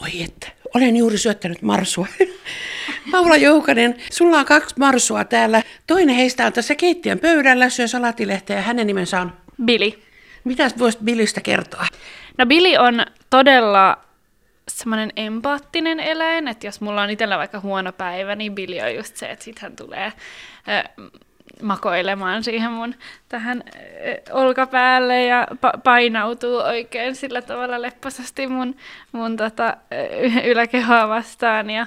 Oi että, olen juuri syöttänyt marsua. Paula Joukanen, sulla on 2 marsua täällä. Toinen heistä on tässä keittiön pöydällä, syö salatilehteä ja hänen nimensä on Billy. Mitä voisit Billystä kertoa? No Billy on todella semmoinen empaattinen eläin, että jos mulla on itsellä vaikka huono päivä, niin Billy on just se, että sit hän tulee makoilemaan siihen mun tähän olkapäälle ja painautuu oikein sillä tavalla lepposasti mun yläkehoa vastaan ja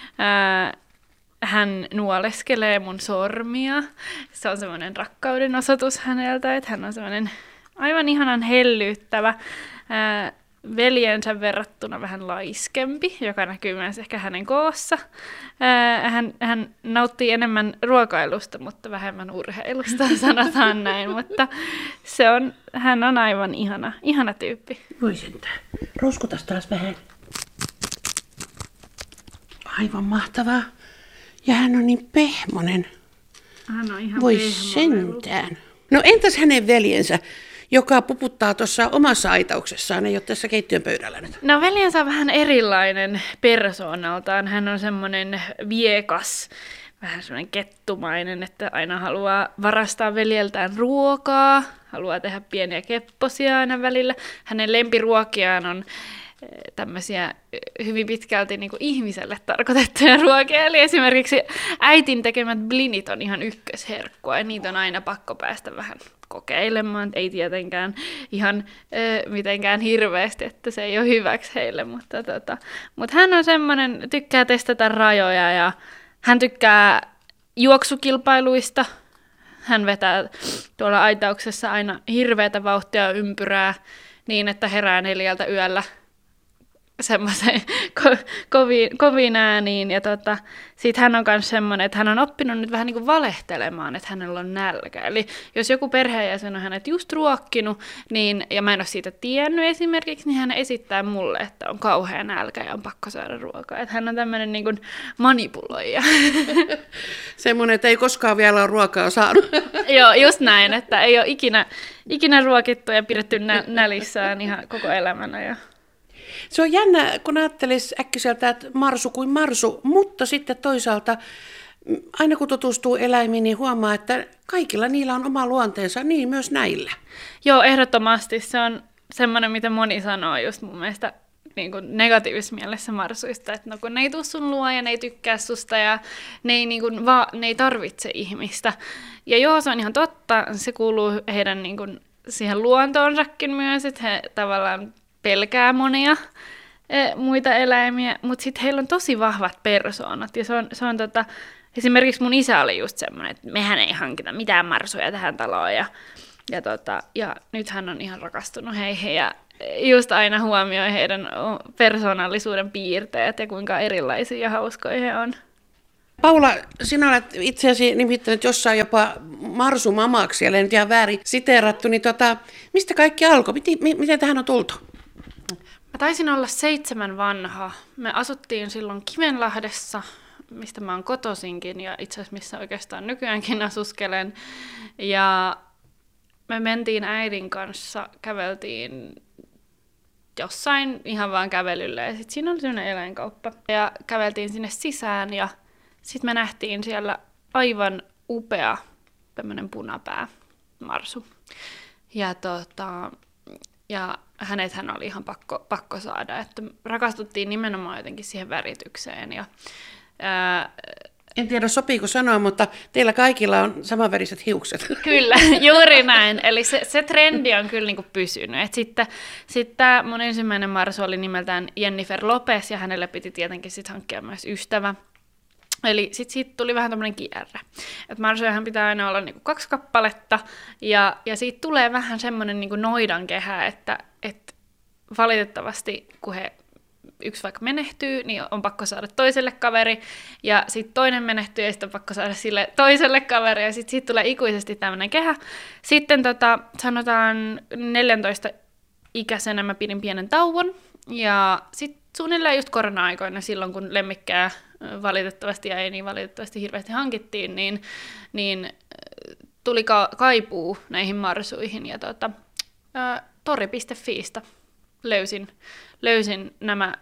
hän nuoleskelee mun sormia. Se on semmoinen rakkauden osoitus häneltä, että hän on semmoinen aivan ihanan hellyyttävä, veljensä verrattuna vähän laiskempi, joka näkyy myös ehkä hänen koossa. Hän nauttii enemmän ruokailusta, mutta vähemmän urheilusta, sanotaan näin, mutta hän on aivan ihana tyyppi. Voi sentään. Rouskutas taas vähän. Aivan mahtavaa. Ja hän on niin pehmonen. Hän on ihan Voi pehmoinen. sentään. No entäs hänen veljensä, joka puputtaa tuossa omassa aitauksessaan, ei ole tässä keittiön pöydällä nyt? No veljensä on vähän erilainen persoonaltaan. Hän on semmoinen viekas, vähän semmoinen kettumainen, että aina haluaa varastaa veljeltään ruokaa, haluaa tehdä pieniä kepposia aina välillä. Hänen lempiruokiaan on tämmöisiä hyvin pitkälti niin kuin ihmiselle tarkoitettuja ruokia. Eli esimerkiksi äitin tekemät blinit on ihan ykkösherkkua ja niitä on aina pakko päästä vähän kokeilemaan. Ei tietenkään ihan mitenkään hirveästi, että se ei ole hyväksi heille, mutta hän on semmoinen, tykkää testata rajoja ja hän tykkää juoksukilpailuista. Hän vetää tuolla aitauksessa aina hirveätä vauhtia ympyrää niin, että herää 4 yöllä semmoisen kovin ääniin. Ja sit hän on myös semmoinen, että hän on oppinut nyt vähän niin kuin valehtelemaan, että hänellä on nälkä. Eli jos joku perheenjäsen on hänet just ruokkinut, niin, ja mä en ole siitä tiennyt esimerkiksi, niin hän esittää mulle, että on kauhea nälkä ja on pakko saada ruokaa. Että hän on tämmöinen niin kuin manipuloija. Semmoinen, että ei koskaan vielä ole ruokaa saanut. Joo, just näin, että ei ole ikinä ruokittu ja pidetty nälissään ihan koko elämänä. Ja Se on jännä, kun ajattelisi äkkiseltä, että marsu kuin marsu, mutta sitten toisaalta aina kun tutustuu eläimiin, niin huomaa, että kaikilla niillä on oma luonteensa, niin myös näillä. Joo, ehdottomasti. Se on semmoinen, mitä moni sanoo just mun mielestä niin kuin negatiivisessa mielessä marsuista, että no kun ne ei tule sun luo ja ne ei tykkää susta ja ne ei, niin kuin, ne ei tarvitse ihmistä. Ja joo, se on ihan totta, se kuuluu heidän niin kuin, siihen luontoonsakin myös, että he tavallaan pelkää monia muita eläimiä, mutta sitten heillä on tosi vahvat persoonat. Ja se on esimerkiksi mun isä oli just semmoinen, että mehän ei hankita mitään marsuja tähän taloon. Ja nyt hän on ihan rakastunut heihin ja just aina huomioi heidän persoonallisuuden piirteet ja kuinka erilaisia ja hauskoja he on. Paula, sinä olet itseäsi nimittänyt jossain jopa marsumamaksi, ellei nyt ihan väärin siteerattu, niin mistä kaikki alkoi? Miten tähän on tultu? Mä taisin olla 7 vanha. Me asuttiin silloin Kivenlahdessa, mistä mä oon kotoisinkin ja itse asiassa missä oikeastaan nykyäänkin asuskelen. Ja me mentiin äidin kanssa, käveltiin jossain ihan vaan kävelyllä ja sitten siinä oli sellainen eläinkauppa. Ja käveltiin sinne sisään ja sitten me nähtiin siellä aivan upea tämmönen punapää marsu. Ja hänethän oli ihan pakko saada, että rakastuttiin nimenomaan jotenkin siihen väritykseen. En tiedä sopiiko sanoa, mutta teillä kaikilla on samanväriset hiukset. Kyllä, juuri näin. Eli se trendi on kyllä niinku pysynyt. Et sitten mun ensimmäinen marsu oli nimeltään Jennifer Lopez ja hänelle piti tietenkin sit hankkia myös ystävä. Eli sitten siitä tuli vähän tämmöinen kierre. Että marsujahan pitää aina olla niinku 2 kappaletta, ja siitä tulee vähän semmoinen niinku noidankehä, että valitettavasti kun yksi vaikka menehtyy, niin on pakko saada toiselle kaveri, ja sitten toinen menehtyy, ja sitten on pakko saada sille toiselle kaveri, ja sitten siitä tulee ikuisesti tämmöinen kehä. Sitten sanotaan 14 ikäisenä mä pidin pienen tauon, ja sitten suunnilleen just korona-aikoina silloin, kun lemmikkää valitettavasti ja ei niin valitettavasti hirveästi hankittiin, niin tuli kaipuu näihin marsuihin ja tori.fiistä löysin nämä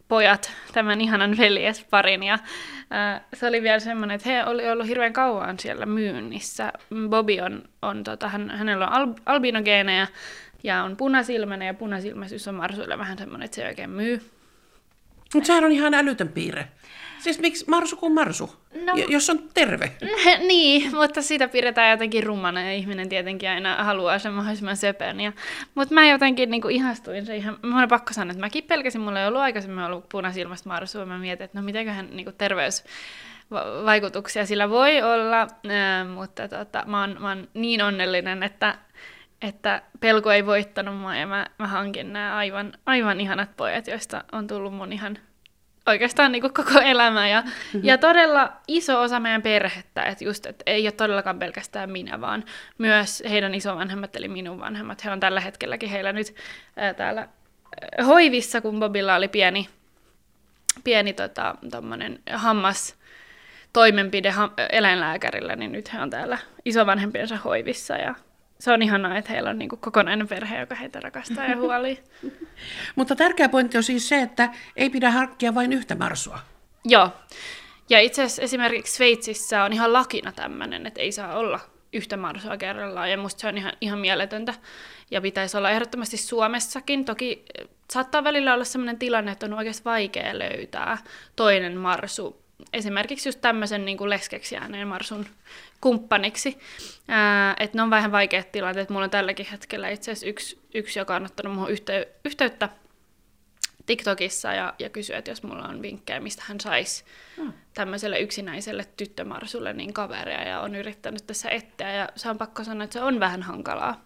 pojat tämän ihanan veljesparin. Ja se oli vielä semmoinen, että he oli ollut hirveän kauan siellä myynnissä. Bobby hänellä on albinogeenejä ja on punasilmäinen, ja punasilmäisyys on marsuille vähän semmoinen, että se oikein myy. Mutta sehän on ihan älytön piirre. Siis miksi marsu kuin marsu, jos on terve? Niin, mutta sitä pidetään jotenkin rummana, ja ihminen tietenkin aina haluaa sen mahdollisimman söpön. Mutta mä jotenkin niinku ihastuin se ihan, mä olen pakko sanoa, että mäkin pelkäsin, mulla ei ollut aikaisemmin ollut punasilmäistä marsua, mä mietin, että no mitenköhän niinku terveysvaikutuksia sillä voi olla, mutta mä oon niin onnellinen, että pelko ei voittanut mua, ja mä hankin nämä aivan ihanat pojat, joista on tullut mun ihan oikeastaan niin kuin koko elämä. Ja todella iso osa meidän perhettä, että ei ole todellakaan pelkästään minä, vaan myös heidän isovanhemmat, eli minun vanhemmat. He on tällä hetkelläkin heillä nyt täällä hoivissa, kun Bobilla oli pieni tommonen hammastoimenpide eläinlääkärillä, niin nyt he on täällä isovanhempiensa hoivissa, ja se on ihanaa, että heillä on niin kuin kokonainen perhe, joka heitä rakastaa ja huolii. Mutta tärkeä pointti on siis se, että ei pidä hankkia vain yhtä marsua. Joo. Ja itse asiassa esimerkiksi Sveitsissä on ihan lakina tämmöinen, että ei saa olla yhtä marsua kerrallaan. Ja musta se on ihan mieletöntä. Ja pitäisi olla ehdottomasti Suomessakin. Toki saattaa välillä olla sellainen tilanne, että on oikeasti vaikea löytää toinen marsu. Esimerkiksi just tämmöisen niin kuin leskeksi jääneen marsun kumppaniksi. Että ne on vähän vaikeat tilanteet. Mulla on tälläkin hetkellä itse asiassa yksi joka on ottanut muuhun yhteyttä TikTokissa ja kysyy, että jos mulla on vinkkejä, mistä hän saisi tämmöiselle yksinäiselle tyttömarsulle niin kaveria, ja on yrittänyt tässä etsiä, ja se on pakko sanoa, että se on vähän hankalaa.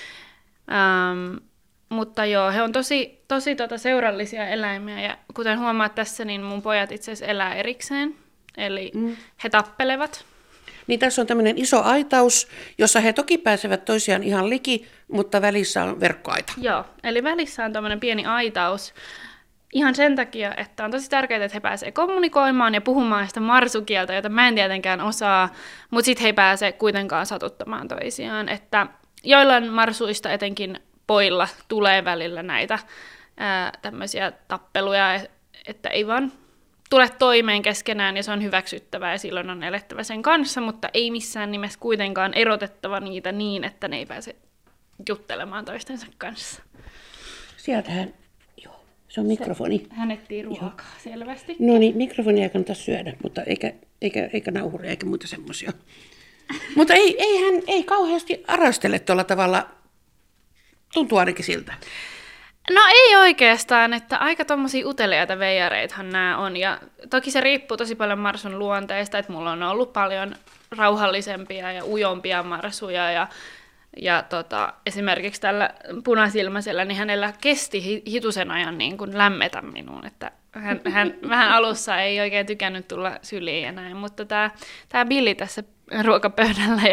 Mutta joo, he on tosi seurallisia eläimiä, ja kuten huomaat tässä, niin mun pojat itse asiassa elää erikseen, eli he tappelevat. Niin tässä on tämmöinen iso aitaus, jossa he toki pääsevät toisiaan ihan liki, mutta välissä on verkkoaita. Joo, eli välissä on tämmöinen pieni aitaus ihan sen takia, että on tosi tärkeää, että he pääsevät kommunikoimaan ja puhumaan sitä marsukieltä, jota mä en tietenkään osaa, mutta sitten he ei pääse kuitenkaan satuttamaan toisiaan. Että joillain marsuista, etenkin poilla, tulee välillä näitä tämmöisiä tappeluja, että ei vaan tule toimeen keskenään, ja se on hyväksyttävää, ja silloin on elettävä sen kanssa, mutta ei missään nimessä kuitenkaan erotettava niitä niin, että ne ei pääse juttelemaan toistensa kanssa. Sieltähän, joo, se on mikrofoni. Hän etsii ruokaa selvästi. No niin, mikrofonia ei kannata syödä, mutta eikä nauhuria eikä muuta semmoisia. Mutta hän ei kauheasti arastele tuolla tavalla, tuntuu ainakin siltä. No ei oikeastaan, että aika tommosia uteliaita veijareithan nämä on, ja toki se riippuu tosi paljon marsun luonteesta, että mulla on ollut paljon rauhallisempia ja ujompia marsuja, ja esimerkiksi tällä punasilmäisellä, niin hänellä kesti hitusen ajan niin kuin lämmetä minuun, että hän vähän alussa ei oikein tykännyt tulla syliin ja näin, mutta tämä Billy tässä ruokapöydällä,